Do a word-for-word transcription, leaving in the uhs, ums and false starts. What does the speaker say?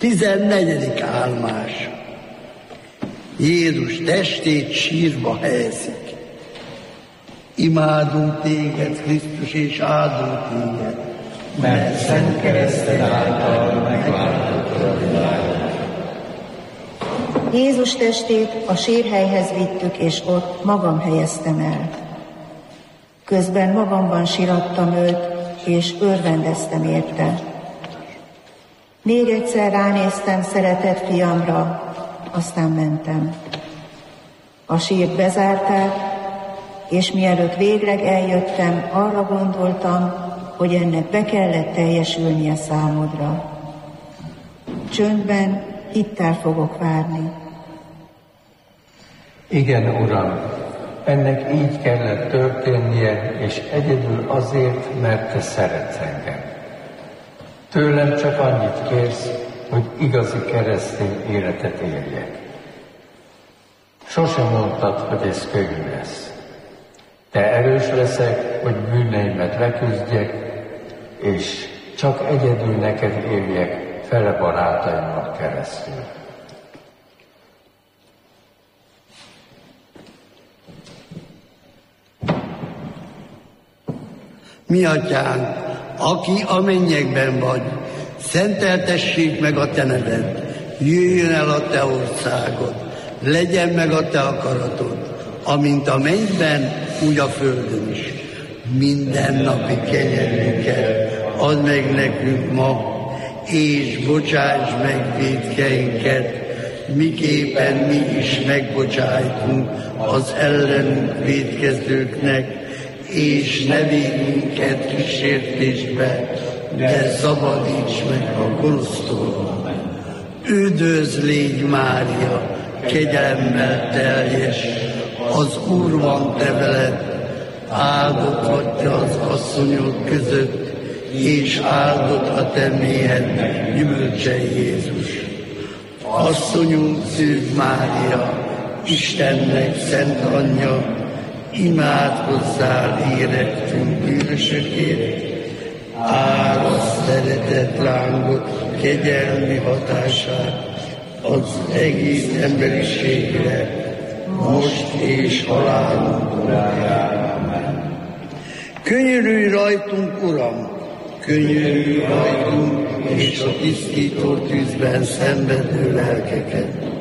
Tizennegyedik állomás. Jézus testét sírba helyezik. Imádunk téged, Krisztus, és áldunk téged, mert szent kereszted által megváltottad a világot. Jézus testét a sírhelyhez vittük, és ott magam helyeztem el. Közben magamban sirattam őt, és örvendeztem érte. Még egyszer ránéztem szeretett fiamra, aztán mentem. A sírt bezárták, és mielőtt végleg eljöttem, arra gondoltam, hogy ennek be kellett teljesülnie számodra. Csöndben hittel fogok várni. Igen, Uram, ennek így kellett történnie, és egyedül azért, mert Te szeretsz engem. Tőlem csak annyit kérsz, hogy igazi keresztény életet éljek. Sosem mondtad, hogy ez könnyű lesz. Te erős leszek, hogy bűneimet leküzdjek, és csak egyedül neked éljek fele barátaimmal keresztül. Mi atyánk, aki a mennyekben vagy, szenteltessék meg a te neved, jöjjön el a te országod, legyen meg a te akaratod, amint a mennyben, úgy a földön is. Minden napi kenyerünket add meg nekünk ma, és bocsáss meg vétkeinket, miképpen mi is megbocsájtunk az ellenünk vétkezőknek, és ne védj minket kísértésbe, de szabadíts meg a gonosztól. Üdvözl légy, Mária, kegyelemmel teljes, az Úr van te veled, áldott vagy te az asszonyok között, és áldott a te méhed gyümölcse Jézus. Asszonyunk szűk Mária, Istennek szent anyja, imádkozzál érettünk bűnösökért, áraszt szeretett lángot, kegyelmi hatását az egész emberiségre, most és halálunk órájában. Könyörülj rajtunk, Uram, könyörülj rajtunk, és a tisztító tűzben szenvedő lelkeket.